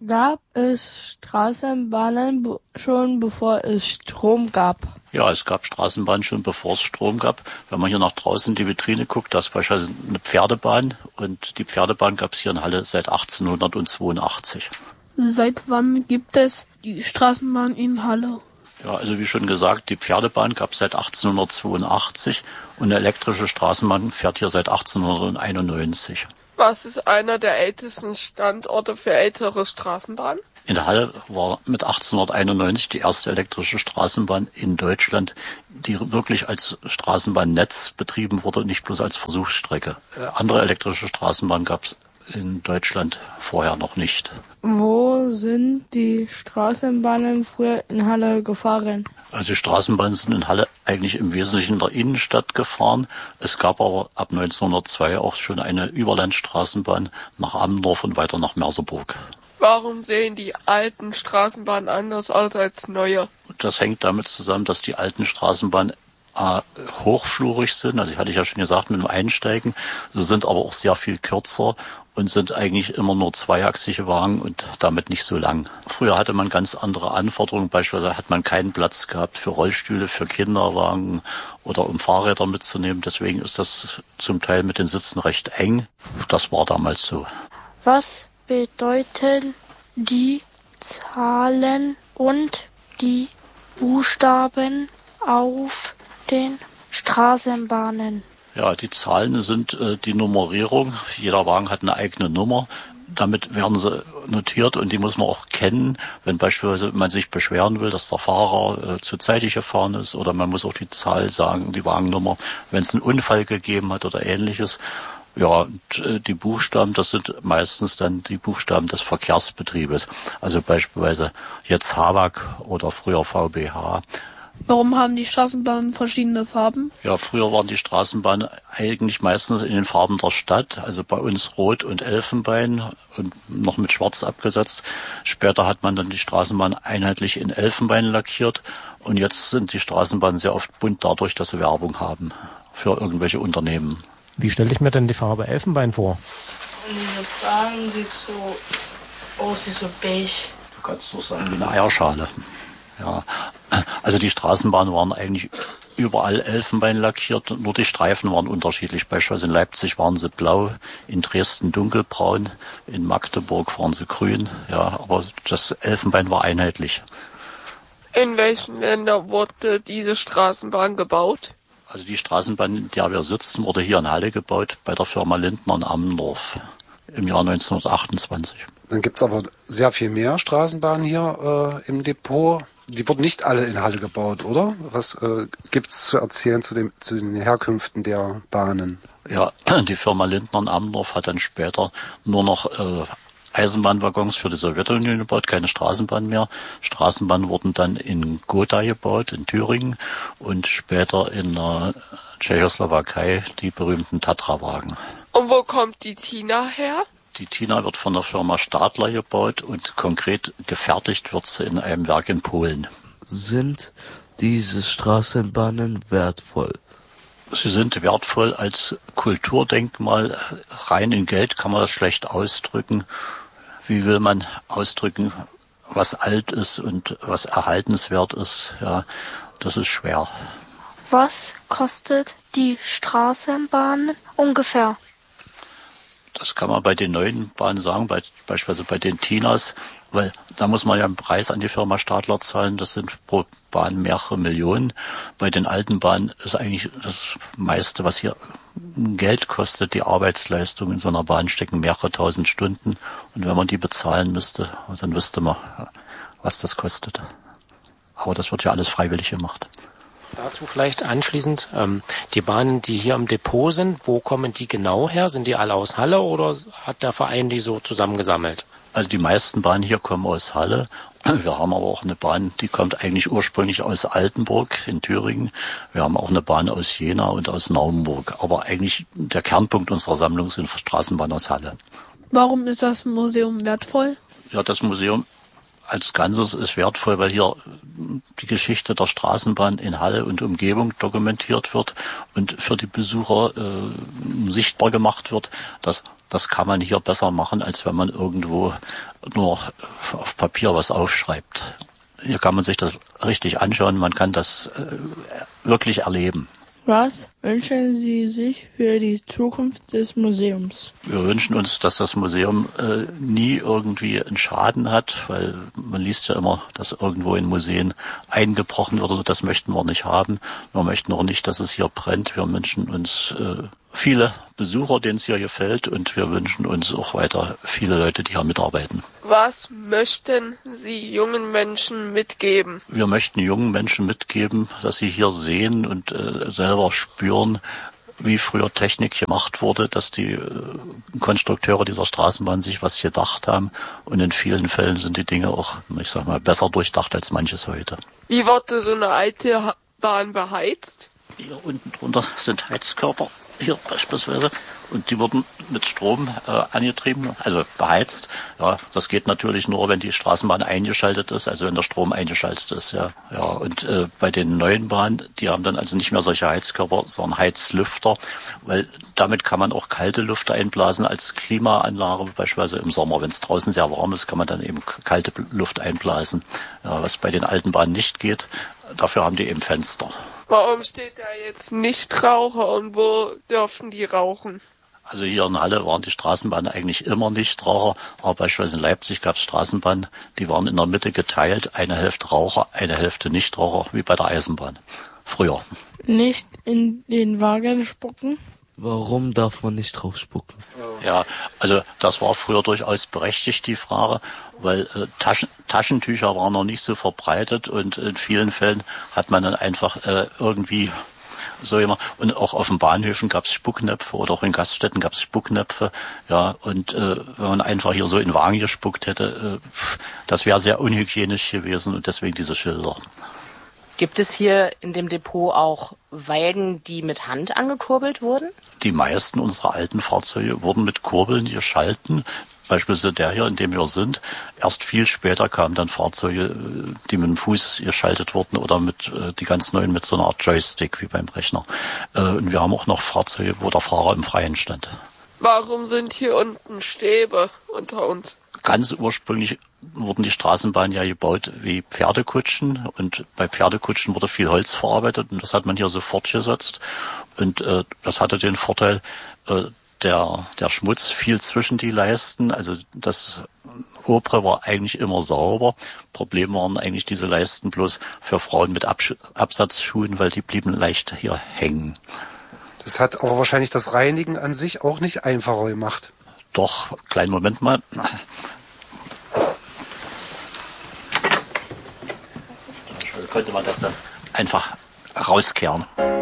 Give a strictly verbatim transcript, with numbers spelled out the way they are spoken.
Gab es Straßenbahnen be- schon bevor es Strom gab? Ja, es gab Straßenbahnen schon bevor es Strom gab. Wenn man hier nach draußen in die Vitrine guckt, da ist beispielsweise eine Pferdebahn und die Pferdebahn gab es hier in Halle seit achtzehnhundertzweiundachtzig. Seit wann gibt es die Straßenbahn in Halle? Ja, also wie schon gesagt, die Pferdebahn gab es seit achtzehnhundertzweiundachtzig und eine elektrische Straßenbahn fährt hier seit achtzehnhunderteinundneunzig. Was ist einer der ältesten Standorte für ältere Straßenbahnen? In der Halle war mit achtzehnhunderteinundneunzig die erste elektrische Straßenbahn in Deutschland, die wirklich als Straßenbahnnetz betrieben wurde und nicht bloß als Versuchsstrecke. Andere elektrische Straßenbahnen gab es in Deutschland vorher noch nicht. Wo sind die Straßenbahnen früher in Halle gefahren? Also die Straßenbahnen sind in Halle eigentlich im Wesentlichen in der Innenstadt gefahren. Es gab aber ab neunzehnhundertzwei auch schon eine Überlandstraßenbahn nach Ammendorf und weiter nach Merseburg. Warum sehen die alten Straßenbahnen anders aus als neue? Das hängt damit zusammen, dass die alten Straßenbahnen äh, hochflurig sind. Also ich hatte ja schon gesagt, mit dem Einsteigen. Sie sind aber auch sehr viel kürzer und sind eigentlich immer nur zweiachsige Wagen und damit nicht so lang. Früher hatte man ganz andere Anforderungen. Beispielsweise hat man keinen Platz gehabt für Rollstühle, für Kinderwagen oder um Fahrräder mitzunehmen. Deswegen ist das zum Teil mit den Sitzen recht eng. Das war damals so. Was bedeuten die Zahlen und die Buchstaben auf den Straßenbahnen? Ja, die Zahlen sind äh, die Nummerierung. Jeder Wagen hat eine eigene Nummer. Damit werden sie notiert und die muss man auch kennen, wenn beispielsweise man sich beschweren will, dass der Fahrer äh, zu zeitig gefahren ist, oder man muss auch die Zahl sagen, die Wagennummer, wenn es einen Unfall gegeben hat oder ähnliches. Ja, und, äh, die Buchstaben, das sind meistens dann die Buchstaben des Verkehrsbetriebes. Also beispielsweise jetzt H W A G oder früher V B H. Warum haben die Straßenbahnen verschiedene Farben? Ja, früher waren die Straßenbahnen eigentlich meistens in den Farben der Stadt, also bei uns Rot und Elfenbein und noch mit Schwarz abgesetzt. Später hat man dann die Straßenbahn einheitlich in Elfenbein lackiert und jetzt sind die Straßenbahnen sehr oft bunt dadurch, dass sie Werbung haben für irgendwelche Unternehmen. Wie stelle ich mir denn die Farbe Elfenbein vor? Diese Bahn sieht so aus wie so beige. Du kannst so sagen wie eine Eierschale. Ja, also die Straßenbahnen waren eigentlich überall Elfenbein lackiert, nur die Streifen waren unterschiedlich. Beispielsweise in Leipzig waren sie blau, in Dresden dunkelbraun, in Magdeburg waren sie grün. Ja, aber das Elfenbein war einheitlich. In welchen Ländern wurde diese Straßenbahn gebaut? Also die Straßenbahn, in der wir sitzen, wurde hier in Halle gebaut, bei der Firma Lindner in Ammendorf im Jahr neunzehnhundertachtundzwanzig. Dann gibt's aber sehr viel mehr Straßenbahnen hier äh, im Depot. Die wurden nicht alle in Halle gebaut, oder? Was äh, gibt's zu erzählen zu, dem, zu den Herkünften der Bahnen? Ja, die Firma Lindner in Ammendorf hat dann später nur noch äh, Eisenbahnwaggons für die Sowjetunion gebaut, keine Straßenbahn mehr. Straßenbahnen wurden dann in Gotha gebaut, in Thüringen, und später in der Tschechoslowakei die berühmten Tatra-Wagen. Und wo kommt die Tina her? Die Tina wird von der Firma Stadler gebaut und konkret gefertigt wird sie in einem Werk in Polen. Sind diese Straßenbahnen wertvoll? Sie sind wertvoll als Kulturdenkmal. Rein in Geld kann man das schlecht ausdrücken. Wie will man ausdrücken, was alt ist und was erhaltenswert ist? Ja, das ist schwer. Was kostet die Straßenbahn ungefähr? Das kann man bei den neuen Bahnen sagen, bei, beispielsweise bei den Tinas, weil da muss man ja einen Preis an die Firma Stadler zahlen, das sind pro Bahn mehrere Millionen. Bei den alten Bahnen ist eigentlich das meiste, was hier Geld kostet, die Arbeitsleistung in so einer Bahn stecken mehrere tausend Stunden. Und wenn man die bezahlen müsste, dann wüsste man, was das kostet. Aber das wird ja alles freiwillig gemacht. Dazu vielleicht anschließend, ähm, die Bahnen, die hier im Depot sind, wo kommen die genau her? Sind die alle aus Halle oder hat der Verein die so zusammengesammelt? Also die meisten Bahnen hier kommen aus Halle. Wir haben aber auch eine Bahn, die kommt eigentlich ursprünglich aus Altenburg in Thüringen. Wir haben auch eine Bahn aus Jena und aus Naumburg. Aber eigentlich der Kernpunkt unserer Sammlung sind Straßenbahnen aus Halle. Warum ist das Museum wertvoll? Ja, das Museum als Ganzes ist wertvoll, weil hier die Geschichte der Straßenbahn in Halle und Umgebung dokumentiert wird und für die Besucher äh, sichtbar gemacht wird. Das, das kann man hier besser machen, als wenn man irgendwo nur auf Papier was aufschreibt. Hier kann man sich das richtig anschauen, man kann das äh, wirklich erleben. Was wünschen Sie sich für die Zukunft des Museums? Wir wünschen uns, dass das Museum äh, nie irgendwie einen Schaden hat, weil man liest ja immer, dass irgendwo in Museen eingebrochen wird. Also das möchten wir nicht haben. Wir möchten auch nicht, dass es hier brennt. Wir wünschen uns äh, viele Besucher, denen es hier gefällt, und wir wünschen uns auch weiter viele Leute, die hier mitarbeiten. Was möchten Sie jungen Menschen mitgeben? Wir möchten jungen Menschen mitgeben, dass sie hier sehen und äh, selber spüren, wie früher Technik gemacht wurde, dass die äh, Konstrukteure dieser Straßenbahn sich was gedacht haben, und in vielen Fällen sind die Dinge auch, ich sag mal, besser durchdacht als manches heute. Wie wurde so eine alte Bahn beheizt? Hier unten drunter sind Heizkörper, hier beispielsweise, und die wurden mit Strom äh, angetrieben, also beheizt. Ja, das geht natürlich nur, wenn die Straßenbahn eingeschaltet ist, also wenn der Strom eingeschaltet ist. Ja, ja. Und äh, bei den neuen Bahnen, die haben dann also nicht mehr solche Heizkörper, sondern Heizlüfter, weil damit kann man auch kalte Luft einblasen als Klimaanlage, beispielsweise im Sommer, wenn es draußen sehr warm ist, kann man dann eben kalte Luft einblasen, ja, was bei den alten Bahnen nicht geht. Dafür haben die eben Fenster. Warum steht da jetzt Nichtraucher und wo dürfen die rauchen? Also hier in Halle waren die Straßenbahnen eigentlich immer Nichtraucher, aber beispielsweise in Leipzig gab es Straßenbahnen, die waren in der Mitte geteilt, eine Hälfte Raucher, eine Hälfte Nichtraucher, wie bei der Eisenbahn. Früher. Nicht in den Wagen spucken? Warum darf man nicht drauf spucken? Ja, also das war früher durchaus berechtigt, die Frage, weil äh, Taschen, Taschentücher waren noch nicht so verbreitet, und in vielen Fällen hat man dann einfach äh, irgendwie so immer, und auch auf den Bahnhöfen gab es Spucknäpfe oder auch in Gaststätten gab es Spucknäpfe, ja, und äh, wenn man einfach hier so in den Wagen gespuckt hätte, äh, das wäre sehr unhygienisch gewesen, und deswegen diese Schilder. Gibt es hier in dem Depot auch Wägen, die mit Hand angekurbelt wurden? Die meisten unserer alten Fahrzeuge wurden mit Kurbeln geschalten. Beispielsweise der hier, in dem wir sind. Erst viel später kamen dann Fahrzeuge, die mit dem Fuß geschaltet wurden, oder mit die ganz neuen mit so einer Art Joystick wie beim Rechner. Und wir haben auch noch Fahrzeuge, wo der Fahrer im Freien stand. Warum sind hier unten Stäbe unter uns? Ganz ursprünglich wurden die Straßenbahnen ja gebaut wie Pferdekutschen, und bei Pferdekutschen wurde viel Holz verarbeitet, und das hat man hier so fortgesetzt, und äh, das hatte den Vorteil, äh, der der Schmutz fiel zwischen die Leisten, also das obere war eigentlich immer sauber. Problem waren eigentlich diese Leisten bloß für Frauen mit Absch- Absatzschuhen, weil die blieben leicht hier hängen. Das hat aber wahrscheinlich das Reinigen an sich auch nicht einfacher gemacht. Doch, kleinen Moment mal. Könnte man das dann einfach rauskehren.